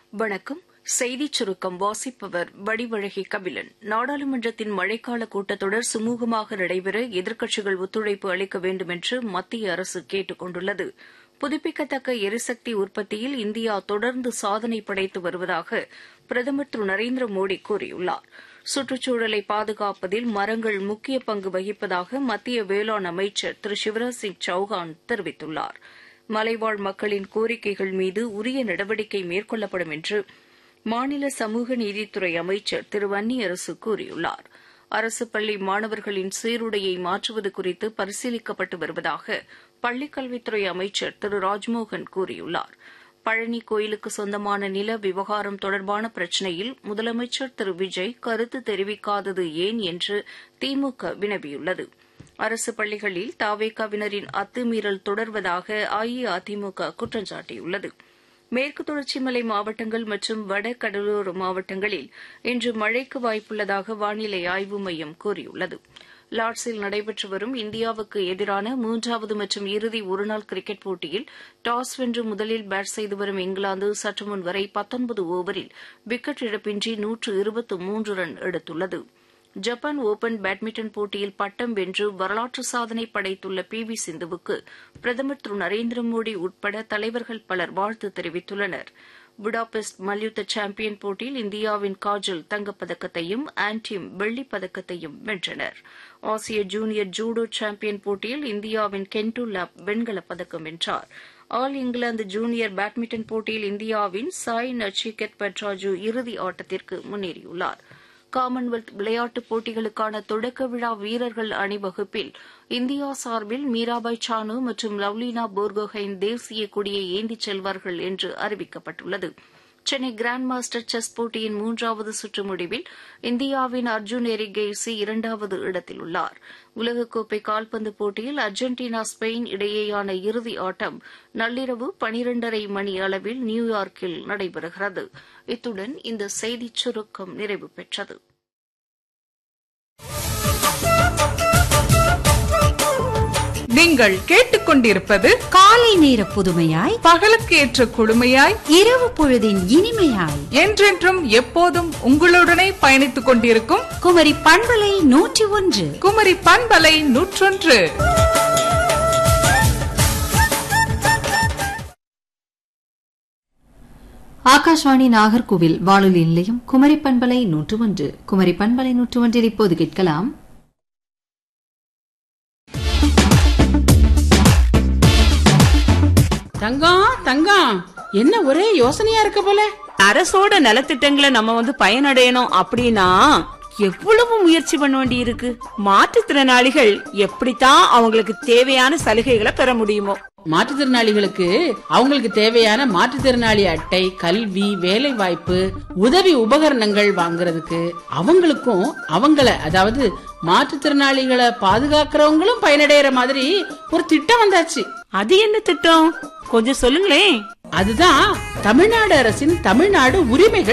வணக்கம். செய்திச் சுருக்கம் வாசிப்பவர் வடிவழகி கபிலன். நாடாளுமன்றத்தின் மழைக்கால கூட்டத்தொடர் சுமூகமாக நடைபெற எதிர்க்கட்சிகள் ஒத்துழைப்பு அளிக்க வேண்டும் என்று மத்திய அரசு கேட்டுக் கொண்டுள்ளது. புதுப்பிக்கத்தக்க எரிசக்தி உற்பத்தியில் இந்தியா தொடர்ந்து சாதனை படைத்து வருவதாக பிரதமர் திரு நரேந்திர மோடி கூறியுள்ளார். சுற்றுச்சூழலை பாதுகாப்பதில் மரங்கள் முக்கிய பங்கு வகிப்பதாக மத்திய வேளாண் அமைச்சர் திரு சிவராஜ் சிங் சௌஹான் தெரிவித்துள்ளார். மலைவாழ் மக்களின் கோரிக்கைகள் மீது உரிய நடவடிக்கை மேற்கொள்ளப்படும் என்று மாநில சமூக நீதித்துறை அமைச்சர் திரு வன்னியரசு கூறியுள்ளார். அரசு பள்ளி மாணவர்களின் சீருடையை மாற்றுவது குறித்து பரிசீலிக்கப்பட்டு வருவதாக பள்ளிக்கல்வித்துறை அமைச்சர் திரு ராஜ்மோகன் கூறியுள்ளார். பழனி கோயிலுக்கு சொந்தமான நில விவகாரம் தொடர்பான பிரச்சினையில் முதலமைச்சர் திரு விஜய் கருத்து தெரிவிக்காதது ஏன் என்று திமுக வினவியுள்ளது. அரசு பள்ளிகளில் தவேகாவினரின் அத்துமீறல் தொடர்வதாக அஇஅதிமுக குற்றம் சாட்டியுள்ளது. மேற்கு தொடர்ச்சி மலை மாவட்டங்கள் மற்றும் வட கடலோர மாவட்டங்களில் இன்று மழைக்கு வாய்ப்புள்ளதாக வானிலை ஆய்வு மையம் கூறியுள்ளது. லார்ட்ஸில் நடைபெற்று வரும் இந்தியாவுக்கு எதிரான மூன்றாவது மற்றும் இறுதி ஒருநாள் கிரிக்கெட் போட்டியில் டாஸ் வென்று முதலில் பேட் செய்து வரும் இங்கிலாந்து சற்றுமுன் வரை 19 ஓவரில் விக்கெட் இழப்பின்றி 123 ரன் எடுத்துள்ளது. ஜப்பான் ஒபன் பேட்மிண்டன் போட்டியில் பட்டம் வென்று வரலாற்று சாதனை படைத்துள்ள பி.வி. சிந்துவுக்கு பிரதமர் திரு நரேந்திர மோடி உட்பட தலைவர்கள் பலர் வாழ்த்து தெரிவித்துள்ளனர். புடாபெஸ்ட் மல்யுத்த சாம்பியன் போட்டியில் இந்தியாவின் காஜல் தங்கப்பதக்கத்தையும் ஆன்டிம் வெள்ளிப் பதக்கத்தையும் வென்றனர். ஆசிய ஜூனியர் ஜூடோ சாம்பியன் போட்டியில் இந்தியாவின் கென்டு லாப் வெண்கலப் பதக்கம் வென்றார். ஆல் இங்கிலாந்து ஜூனியர் பேட்மிண்டன் போட்டியில் இந்தியாவின் சாய் நச்சிகேத் பட்ராஜு இறுதி ஆட்டத்திற்கு முன்னேறியுள்ளார். காமன்வெல்த் விளையாட்டுப் போட்டிகளுக்கான தொடக்க விழா வீரர்கள் அணிவகுப்பில் இந்தியா சார்பில் மீராபாய் சானு மற்றும் லவ்லினா போர்கோஹைன் தேசிய கொடியை ஏந்திச் செல்வார்கள் என்று அறிவிக்கப்பட்டுள்ளது. சென்னை கிராண்ட் மாஸ்டர் செஸ் போட்டியின் 3வது சுற்று முடிவில் இந்தியாவின் அர்ஜுன் எரிகெய்சி 2வது இடத்தில் உள்ளார். உலகக்கோப்பை கால்பந்து போட்டியில் அர்ஜென்டினா ஸ்பெயின் இடையேயான இறுதி ஆட்டம் நள்ளிரவு 12:30 மணி அளவில் நியூயார்க்கில் நடைபெறுகிறது. இத்துடன் இந்த செய்திச் சுருக்கம் நிறைவு பெற்றது. நீங்கள் கேட்டுக்கொண்டிருப்பது காலை நேர புதுமையாய், பகலுக்கு ஏற்ற குழுமையாய், இரவு பொழுதின் இனிமையாய், என்றென்றும் எப்போதும் உங்களுடனே பயணித்துக் கொண்டிருக்கும் குமரி பண்பலை 101. குமரி பண்பலை 101. ஆகாஷ்வாணி நாகர்கோவில் வானொலி நிலையம் குமரி பண்பலை 101. குமரி பண்பலை 101 இப்போது கேட்கலாம் தங்கம் என்ன ஒரே யோசனையா இருக்க போல. அரசோட நலத்திட்டங்களை நம்ம பயனடையணும் அப்படின்னா எவ்வளவு முயற்சி பண்ண வேண்டி இருக்கு. மாற்றுத்திறனாளிகள் எப்படித்தான் அவங்களுக்கு தேவையான சலுகைகளை பெற முடியுமோ. மாற்றுத்திறனாளிகளுக்கு அவங்களுக்கு தேவையான மாற்றுத்திறனாளி அட்டை, கல்வி, வேலை வாய்ப்பு, உதவி உபகரணங்கள் வாங்குறதுக்கு அவங்களுக்கும் அதாவது மாற்றுத்திறனாளிகளை பாதுகாக்கிறவங்களும் பயனடைகிற மாதிரி ஒரு திட்டம் வந்தாச்சு. அது என்ன திட்டம்? கொஞ்சம் சொல்லுங்களேன். அதுதான் தமிழ்நாடு அரசின் தமிழ்நாடு உரிமைகள்